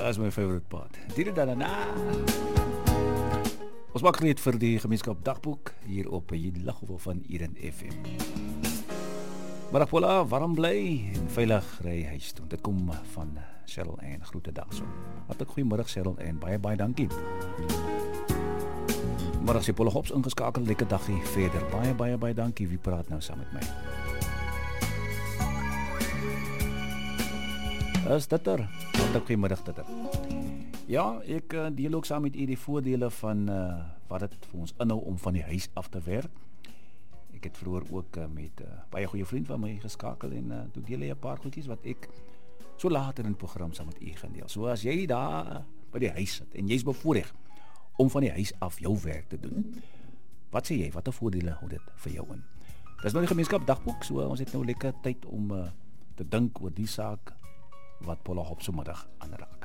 is my favorite part. Dit daarna. Ons maak gereed vir die gemeenskap dagboek hier op Jidlagovo van Eden FM. Middag Paula, warm bly en veilig ry huis toe. Dit kom van Cheryl en groete daarso. Hartlik goeiemiddag Cheryl en baie dankie. Middag sê Paula Hops ingeskakel, lekker dagie verder. Baie dankie. Wie praat nou saam met my? Is dit er? Hartlik goeiemiddag dit er. Ja, ek deel ook saam met u die voordele van wat dit vir ons inhou om van die huis af te werk. Ek het vroeër ook met baie goeie vriend van my geskakel en toe deel hy 'n paar goedjies wat ek so later in die program saam met u gaan deel. So as jy daar by die huis sit en jy's bevoorreg om van die huis af jou werk te doen. Wat sê jy? Watter voordele hou dit vir jou in? Dis nou die gemeenskap dagboek, so ons het nou lekker tyd om te dink oor die saak wat Paula Hops vanmiddag aanraak.